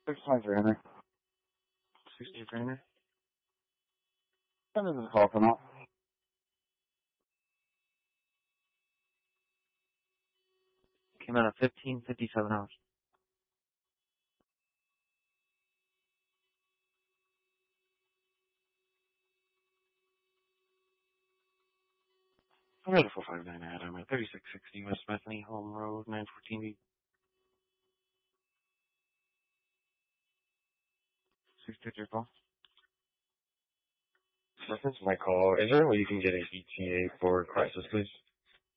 623 in there. 63 in there. When does this call come out? Came out at 15:57 hours. I'm ready for 459 Adam at 3660 West Bethany Home Road, 914B. 623 call. This is my call. Is there a way you can get a ETA for crisis, please?